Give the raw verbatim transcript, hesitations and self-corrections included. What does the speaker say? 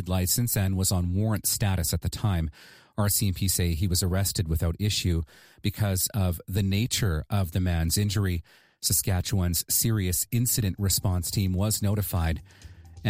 suspended license and was on warrant status at the time. R C M P say he was arrested without issue because of the nature of the man's injury. Saskatchewan's Serious Incident Response Team was notified.